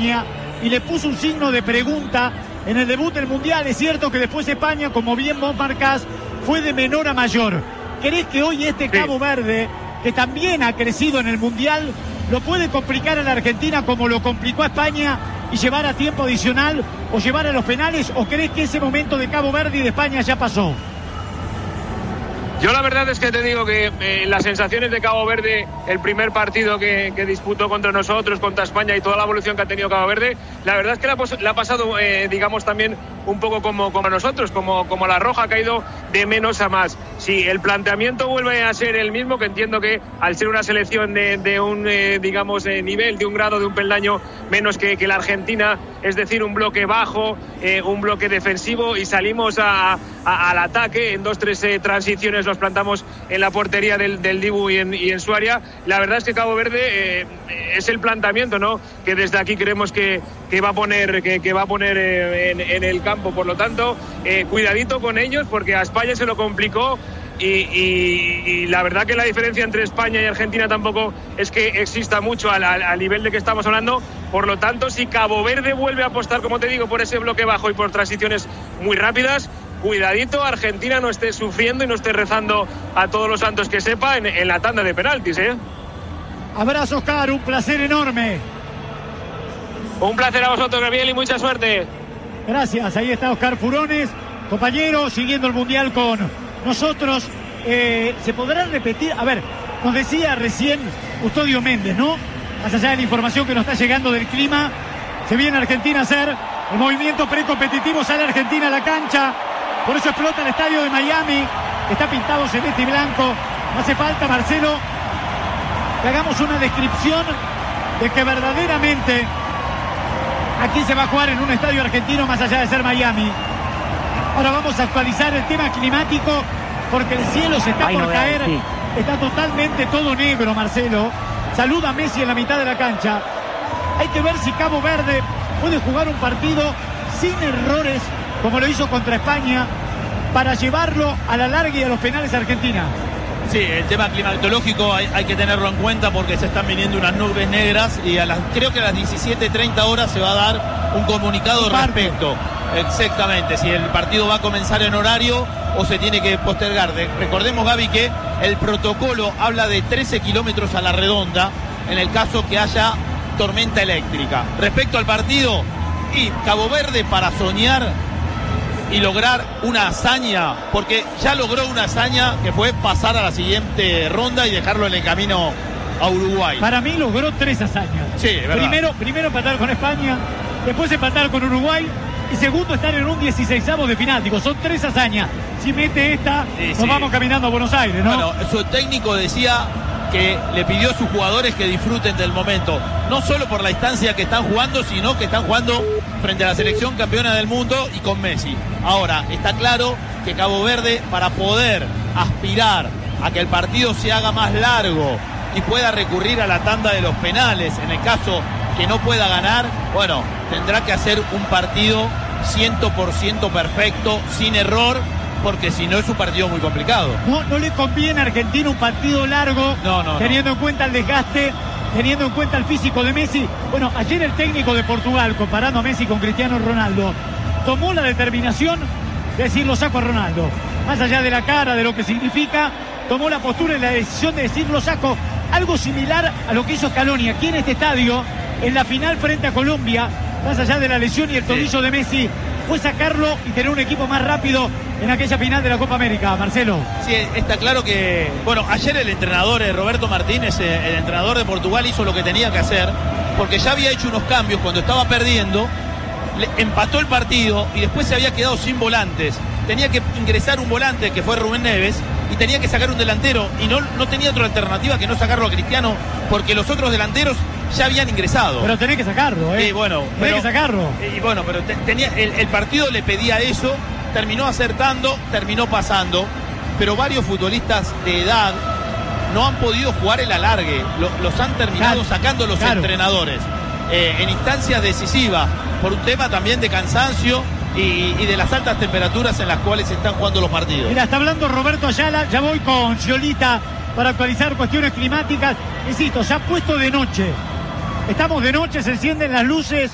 España y le puso un signo de pregunta en el debut del Mundial. Es cierto que después España, como bien vos marcás, fue de menor a mayor. ¿Crees que hoy Cabo Verde, que también ha crecido en el Mundial, lo puede complicar a la Argentina como lo complicó a España y llevar a tiempo adicional o llevar a los penales? ¿O crees que ese momento de Cabo Verde y de España ya pasó? Yo la verdad es que te digo que las sensaciones de Cabo Verde, el primer partido que disputó contra nosotros, contra España, y toda la evolución que ha tenido Cabo Verde, la verdad es que le ha pasado, digamos, también un poco como a nosotros, como la Roja, ha caído de menos a más. Si el planteamiento vuelve a ser el mismo, que entiendo que al ser una selección de un, digamos, nivel, de un grado, de un peldaño menos que la Argentina, es decir, un bloque bajo, un bloque defensivo, y salimos al ataque en 2-3 transiciones, nos plantamos en la portería del Dibu y en su área. La verdad es que Cabo Verde es el planteamiento, ¿no?, que desde aquí creemos que va a poner en el campo. Por lo tanto, cuidadito con ellos, porque a España se lo complicó. Y la verdad que la diferencia entre España y Argentina tampoco es que exista mucho al nivel de que estamos hablando. Por lo tanto, si Cabo Verde vuelve a apostar, como te digo, por ese bloque bajo y por transiciones muy rápidas, cuidadito, Argentina no esté sufriendo y no esté rezando a todos los santos que sepa en la tanda de penaltis, ¿eh? Abrazo, Oscar, un placer enorme. Un placer a vosotros, Gabriel, y mucha suerte. Gracias, ahí está Oscar Furones, compañero, siguiendo el Mundial con nosotros. ¿Se podrá repetir? A ver, nos decía recién Custodio Méndez, ¿no? Más allá de la información que nos está llegando del clima, se viene Argentina a hacer el movimiento precompetitivo, sale Argentina a la cancha, por eso explota el estadio de Miami, está pintado celeste y blanco. No hace falta, Marcelo, que hagamos una descripción de que verdaderamente aquí se va a jugar en un estadio argentino más allá de ser Miami. Ahora vamos a actualizar el tema climático, porque el cielo se está por caer, sí. Está totalmente todo negro, Marcelo. Saluda a Messi en la mitad de la cancha. Hay que ver si Cabo Verde puede jugar un partido sin errores, como lo hizo contra España, para llevarlo a la larga y a los penales a Argentina. Sí, el tema climatológico hay que tenerlo en cuenta, porque se están viniendo unas nubes negras y creo que a las 17:30 horas se va a dar un comunicado respecto. Exactamente, si el partido va a comenzar en horario o se tiene que postergar. Recordemos, Gaby, que el protocolo habla de 13 kilómetros a la redonda en el caso que haya tormenta eléctrica. Respecto al partido, y Cabo Verde, para soñar y lograr una hazaña, porque ya logró una hazaña que fue pasar a la siguiente ronda y dejarlo en el camino a Uruguay. Para mí logró 3 hazañas. Sí, verdad. Primero empatar con España, después empatar con Uruguay y segundo estar en un 16avo de final. Digo, son 3 hazañas. Si mete esta, nos vamos caminando a Buenos Aires, ¿no? Bueno, su técnico decía que le pidió a sus jugadores que disfruten del momento, no solo por la instancia que están jugando, sino que están jugando frente a la selección campeona del mundo y con Messi. Ahora, está claro que Cabo Verde, para poder aspirar a que el partido se haga más largo y pueda recurrir a la tanda de los penales, en el caso que no pueda ganar, bueno, tendrá que hacer un partido 100% perfecto, sin error, porque si no es un partido muy complicado. No le conviene a Argentina un partido largo, teniendo en cuenta el desgaste, teniendo en cuenta el físico de Messi. Bueno, ayer el técnico de Portugal, comparando a Messi con Cristiano Ronaldo, tomó la determinación de decir lo saco a Ronaldo. Más allá de la cara, de lo que significa, tomó la postura y la decisión de decir lo saco. Algo similar a lo que hizo Scaloni aquí en este estadio, en la final frente a Colombia, más allá de la lesión y el tobillo de Messi, fue sacarlo y tener un equipo más rápido en aquella final de la Copa América, Marcelo. Sí, está claro que, bueno, ayer el entrenador Roberto Martínez, el entrenador de Portugal, hizo lo que tenía que hacer, porque ya había hecho unos cambios cuando estaba perdiendo, empató el partido y después se había quedado sin volantes. Tenía que ingresar un volante, que fue Rubén Neves, y tenía que sacar un delantero, y no tenía otra alternativa que no sacarlo a Cristiano, porque los otros delanteros ya habían ingresado. Pero tenés que sacarlo, ¿eh? Tenés que sacarlo. Y bueno, pero el partido le pedía eso, terminó acertando, terminó pasando, pero varios futbolistas de edad no han podido jugar el alargue, los han terminado sacando los entrenadores en instancias decisivas, por un tema también de cansancio y de las altas temperaturas en las cuales se están jugando los partidos. Mira, está hablando Roberto Ayala, ya voy con Giolita para actualizar cuestiones climáticas. Insisto, se ha puesto de noche. Estamos de noche, se encienden las luces